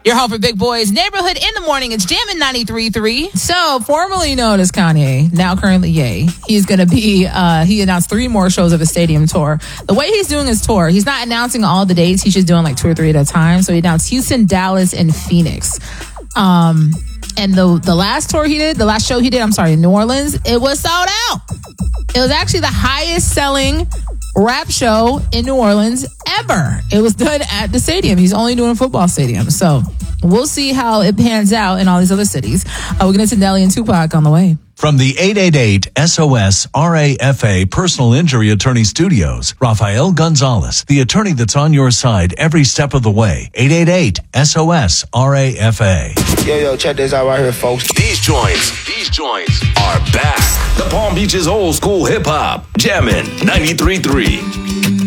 Your home for big boys. Neighborhood in the morning. It's Jammin' 93.3. So, formerly known as Kanye, now currently Ye, he's going to be, he announced 3 more shows of a stadium tour. The way he's doing his tour, he's not announcing all the dates. He's just doing like 2 or 3 at a time. So he announced Houston, Dallas, and Phoenix. And the last tour he did, the last show he did, in New Orleans, it was sold out. It was actually the highest selling rap show in New Orleans ever. It was done at the stadium. He's only doing football stadiums. So we'll see how it pans out in all these other cities. We're going to Nelly and Tupac on the way. From the 888 SOS RAFA Personal Injury Attorney Studios, Rafael Gonzalez, the attorney that's on your side every step of the way. 888 SOS RAFA. Yo, check this out right here, folks. These joints are back. The Palm Beaches old school hip hop. Jammin' 93.3.